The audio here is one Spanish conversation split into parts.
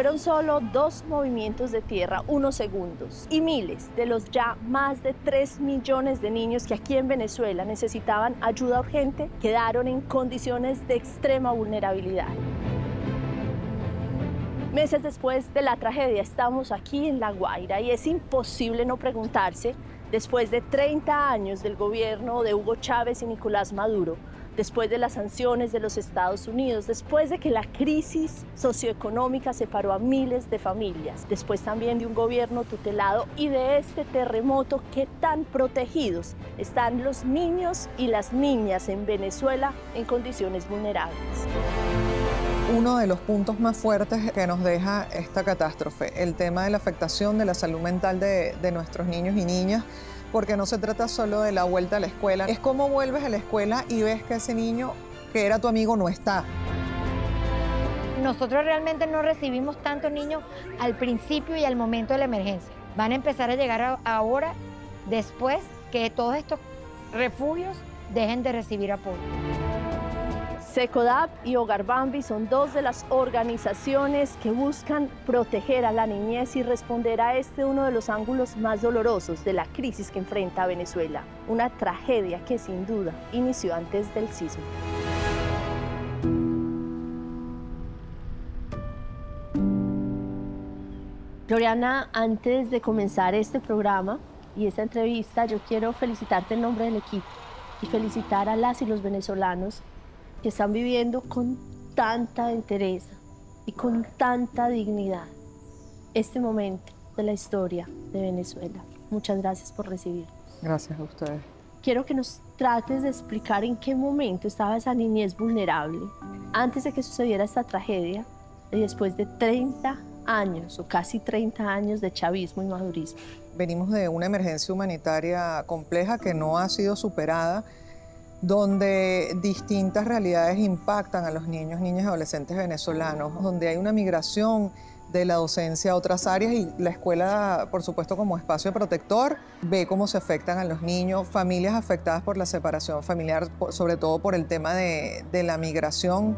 Fueron solo 2 movimientos de tierra, unos segundos, y miles de los ya más de 3 millones de niños que aquí en Venezuela necesitaban ayuda urgente quedaron en condiciones de extrema vulnerabilidad. Meses después de la tragedia estamos aquí en La Guaira y es imposible no preguntarse, después de 30 años del gobierno de Hugo Chávez y Nicolás Maduro, después de las sanciones de los Estados Unidos, después de que la crisis socioeconómica separó a miles de familias, después también de un gobierno tutelado y de este terremoto, ¿qué tan protegidos están los niños y las niñas en Venezuela en condiciones vulnerables? Uno de los puntos más fuertes que nos deja esta catástrofe, el tema de la afectación de la salud mental de nuestros niños y niñas, porque no se trata solo de la vuelta a la escuela, es cómo vuelves a la escuela y ves que ese niño que era tu amigo no está. Nosotros realmente no recibimos tantos niños al principio y al momento de la emergencia. Van a empezar a llegar ahora, después que todos estos refugios dejen de recibir apoyo. Secodap y Hogar Bambi son 2 de las organizaciones que buscan proteger a la niñez y responder a uno de los ángulos más dolorosos de la crisis que enfrenta Venezuela, una tragedia que sin duda inició antes del sismo. Gloriana, antes de comenzar este programa y esta entrevista, yo quiero felicitarte en nombre del equipo y felicitar a las y los venezolanos que están viviendo con tanta entereza y con tanta dignidad este momento de la historia de Venezuela. Muchas gracias por recibirnos. Gracias a ustedes. Quiero que nos trates de explicar en qué momento estaba esa niñez vulnerable antes de que sucediera esta tragedia y después de 30 años o casi 30 años de chavismo y madurismo. Venimos de una emergencia humanitaria compleja que no ha sido superada, donde distintas realidades impactan a los niños, niñas y adolescentes venezolanos, donde hay una migración de la docencia a otras áreas y la escuela, por supuesto, como espacio protector, ve cómo se afectan a los niños, familias afectadas por la separación familiar, sobre todo por el tema de la migración.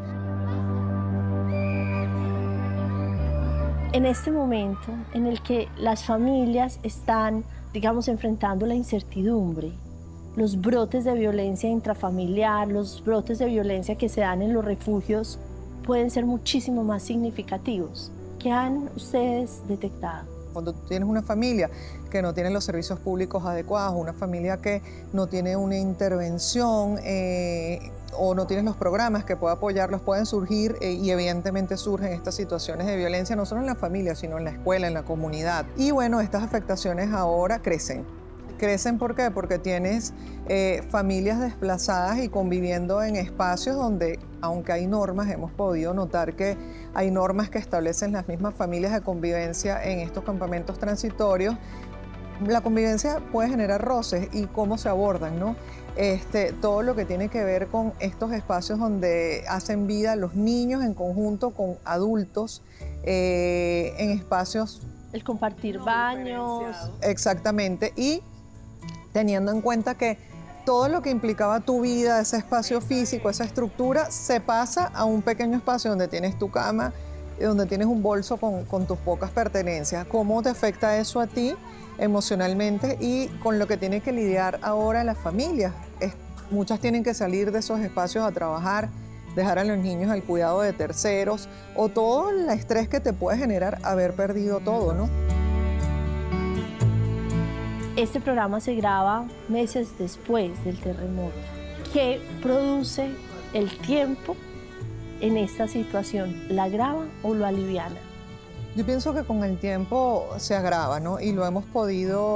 En este momento en el que las familias están, digamos, enfrentando la incertidumbre, los brotes de violencia intrafamiliar, los brotes de violencia que se dan en los refugios pueden ser muchísimo más significativos. ¿Qué han ustedes detectado? Cuando tú tienes una familia que no tiene los servicios públicos adecuados, una familia que no tiene una intervención o no tienes los programas que pueda apoyarlos, pueden surgir y evidentemente surgen estas situaciones de violencia, no solo en la familia, sino en la escuela, en la comunidad. Y bueno, estas afectaciones ahora crecen. Crecen, ¿por qué? Porque tienes familias desplazadas y conviviendo en espacios donde, aunque hay normas, hemos podido notar que hay normas que establecen las mismas familias de convivencia en estos campamentos transitorios. La convivencia puede generar roces y cómo se abordan, ¿no? Todo lo que tiene que ver con estos espacios donde hacen vida los niños en conjunto con adultos, en espacios... El compartir baños. Exactamente, y teniendo en cuenta que todo lo que implicaba tu vida, ese espacio físico, esa estructura, se pasa a un pequeño espacio donde tienes tu cama, donde tienes un bolso con tus pocas pertenencias. ¿Cómo te afecta eso a ti emocionalmente y con lo que tiene que lidiar ahora las familias? Muchas tienen que salir de esos espacios a trabajar, dejar a los niños al cuidado de terceros o todo el estrés que te puede generar haber perdido todo, ¿no? Este programa se graba meses después del terremoto. ¿Qué produce el tiempo en esta situación? ¿La agrava o lo aliviana? Yo pienso que con el tiempo se agrava, ¿no? Y lo hemos podido